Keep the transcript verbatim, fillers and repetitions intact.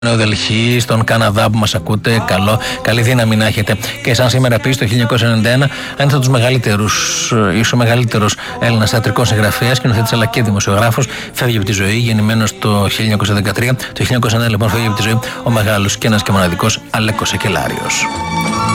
Νέο Δελχή, στον Καναδά που μας ακούτε, καλό, καλή δύναμη να έχετε. Και σαν σήμερα επίσης το χίλια εννιακόσια ενενήντα ένα, ένας από τους μεγαλύτερους, ίσως ο μεγαλύτερος Έλληνας θεατρικός συγγραφέας, σκηνοθέτης αλλά και δημοσιογράφος, φεύγει από τη ζωή, γεννημένος το χίλια εννιακόσια δεκατρία. Το χίλια εννιακόσια ένα λοιπόν φεύγει από τη ζωή ο μεγάλος και ένας και μοναδικός Αλέκος Σεκελάριος.